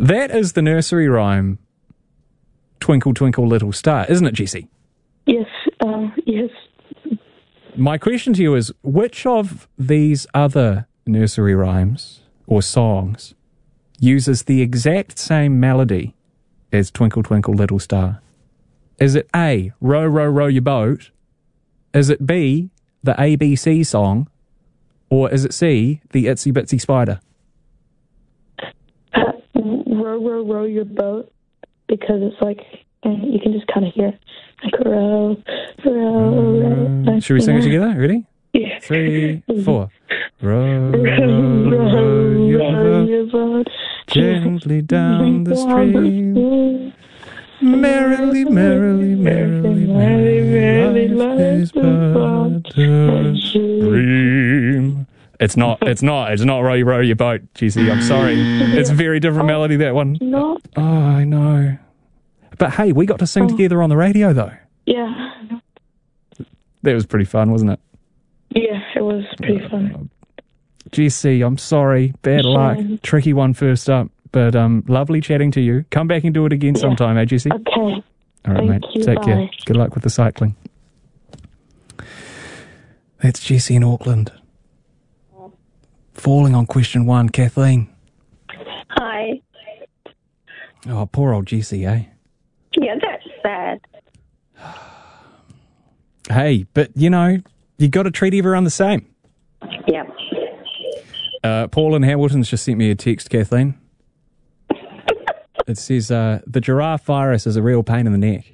That is the nursery rhyme, Twinkle, Twinkle, Little Star, isn't it, Jessie? Yes, yes. My question to you is, which of these other nursery rhymes or songs uses the exact same melody as Twinkle, Twinkle, Little Star? Is it A, Row, Row, Row Your Boat? Is it B, the ABC song? Or is it C, the Itsy Bitsy Spider? Row, row, row your boat, because it's like, you can just kind of hear, like, row, row, row. Should we sing it together? Ready? Yeah. 3, 4. Row, row your boat gently down the stream. Merrily, merrily, merrily, merrily, life is but a dream. It's not row, row your boat, Jessie. I'm sorry. It's a very different melody, that one. No. Oh, I know. But hey, we got to sing together on the radio, though. Yeah. That was pretty fun, wasn't it? Yeah, it was pretty fun. Jessie, I'm sorry. Bad luck. Tricky one first up. But lovely chatting to you. Come back and do it again sometime, eh, Jessie? Okay. All right, Thank mate. you. Take Bye. care. Good luck with the cycling. That's Jessie in Auckland. Falling on question 1, Kathleen. Hi. Oh, poor old Jessie, eh? Yeah, that's sad. Hey, but you got to treat everyone the same. Yeah. Paul in Hamilton's just sent me a text, Kathleen. It says, the giraffe virus is a real pain in the neck.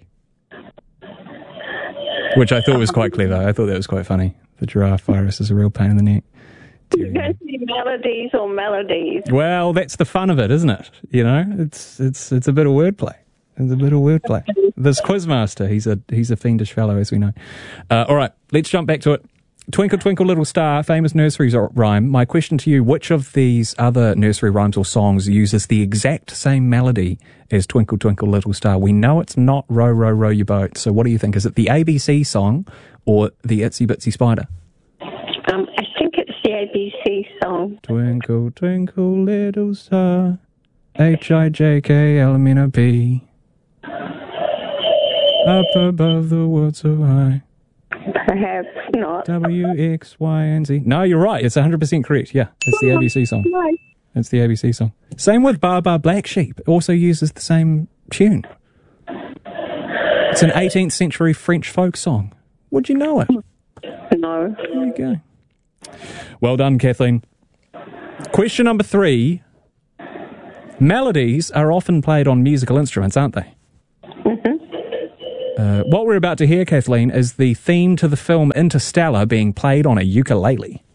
Which I thought was quite clever. I thought that was quite funny. The giraffe virus is a real pain in the neck. You don't see melodies or melodies. Well, that's the fun of it, isn't it? It's a bit of wordplay. It's a bit of wordplay. This quizmaster, he's a fiendish fellow, as we know. All right, let's jump back to it. Twinkle, Twinkle, Little Star, famous nursery rhyme. My question to you, which of these other nursery rhymes or songs uses the exact same melody as Twinkle, Twinkle, Little Star? We know it's not Row, Row, Row Your Boat. So what do you think? Is it the ABC song or the Itsy Bitsy Spider? I think it's the ABC song. Twinkle, twinkle, little star, H-I-J-K-L-M-N-O-P. Up above the world so high. Perhaps not. W, X, Y, and Z. No, you're right. It's 100% correct. Yeah, it's the ABC song. Right. It's the ABC song. Same with Bar Bar Black Sheep. It also uses the same tune. It's an 18th century French folk song. Would you know it? No. There you go. Well done, Kathleen. Question number 3. Melodies are often played on musical instruments, aren't they? What we're about to hear, Kathleen, is the theme to the film Interstellar being played on a ukulele.